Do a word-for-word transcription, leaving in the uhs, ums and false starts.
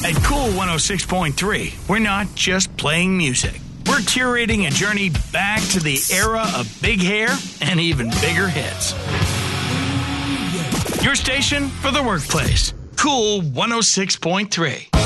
At Cool one oh six point three, we're not just playing music. We're curating a journey back to the era of big hair and even bigger hits. Your station for the workplace. Cool one oh six point three.